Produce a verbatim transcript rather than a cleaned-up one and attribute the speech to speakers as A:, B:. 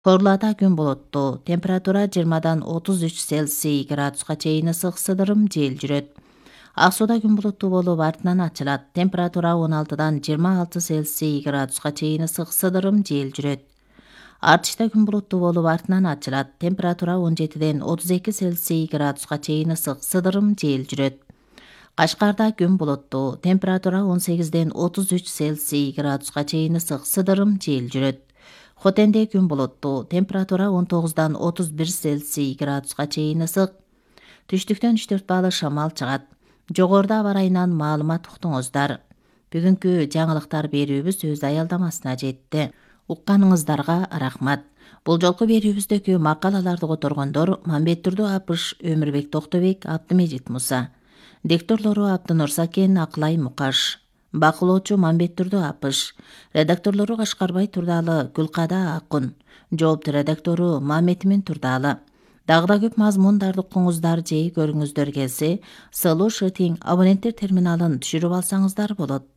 A: Хорлада күн болоттуу, температура жыйырмадан отуз үч Цельсий градуска чейин ысык сыдырым жел жүрөт. Ак сууда күн булуттуу болуп артынан ачылат. Температура он алтыдан жыйырма алты Цельсий градуска чейин ысык сыдырым жел жүрөт. Артышта күн булуттуу болуп артынан ачылат. Температура он жетиден отуз эки Цельсий градуска чейин ысык сыдырым жел жүрөт. Кашкарда күн булуттуу, температура он сегизден отуз үч Цельсий градуска чейин ысык сыдырым жел жүрөт. Хотенде күн булуттуу, температура он тогуздан отуз бир Цельсий градуска чейин ысык. Түштүктөн үч төрт балл шамал чыгат. Жогоруда аба ырайынан маалымат уктуңуздар. Бүгүнкү жаңылыктар берүүбүз өз аялдамасына жетти. Укканыңыздарга рахмат. Бул жолку берүүбүздөгү макалаларды которгондор Мамбеттурду Апыш, Өмүрбек Токтобек, Абдымежит Муса. Дикторлору Абдынур Сакен, Акылай Мукаш. Бакылоочу Мамбеттурду Апыш. Редакторлору Кашкарбай Турдалы, Гүлкада Акун. Жоопту редактору Маметмин Турдалы. Дагы да көп мазмундарды укуңуздар же көрүңүздөр келсе, Solution абоненттер терминалын түшүрүп алсаңыздар болот.